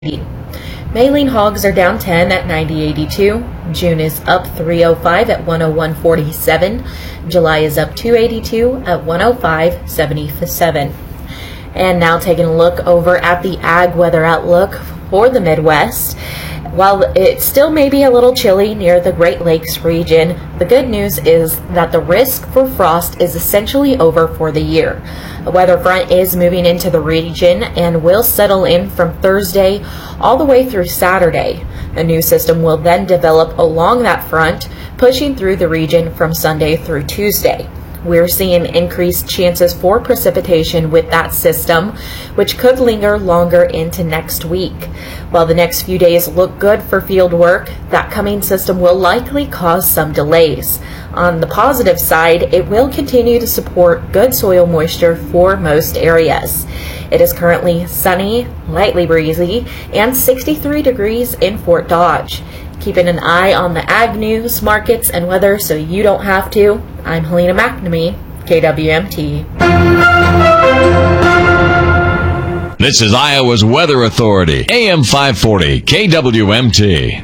Maline hogs are down 10 at 90.82. June is up 305 at 101.47. July is up 282 at 105.77. And now taking a look over at the ag weather outlook for the Midwest. While it still may be a little chilly near the Great Lakes region, the good news is that the risk for frost is essentially over for the year. A weather front is moving into the region and will settle in from Thursday all the way through Saturday. A new system will then develop along that front, pushing through the region from Sunday through Tuesday. We're seeing increased chances for precipitation with that system, which could linger longer into next week. While the next few days look good for field work, that coming system will likely cause some delays. On the positive side, it will continue to support good soil moisture for most areas. It is currently sunny, lightly breezy, and 63 degrees in Fort Dodge. Keeping an eye on the ag news, markets, and weather so you don't have to. I'm Helena McNamee, KWMT. This is Iowa's Weather Authority, AM 540, KWMT.